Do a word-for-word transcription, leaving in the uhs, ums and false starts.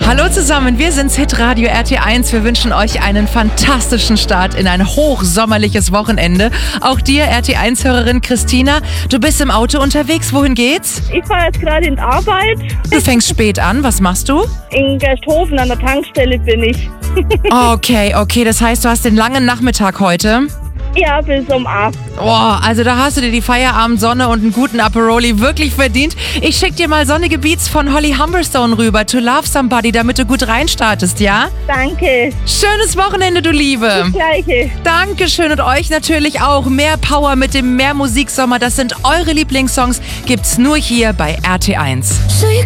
Hallo zusammen, wir sind's Hitradio R T eins. Wir wünschen euch einen fantastischen Start in ein hochsommerliches Wochenende. Auch dir, R T eins-Hörerin Christina, du bist im Auto unterwegs. Wohin geht's? Ich fahre jetzt gerade in die Arbeit. Du fängst spät an. Was machst du? In Gersthofen an der Tankstelle bin ich. Okay, okay, das heißt, du hast den langen Nachmittag heute. Ja, bis um acht. Oh, also da hast du dir die Feierabendsonne und einen guten Aperoli wirklich verdient. Ich schick dir mal sonnige Beats von Holly Humberstone rüber, To Love Somebody, damit du gut reinstartest, ja? Danke. Schönes Wochenende, du Liebe. Das Gleiche. Dankeschön und euch natürlich auch. Mehr Power mit dem Mehr Musiksommer. Das sind eure Lieblingssongs. Gibt's nur hier bei R T eins. So you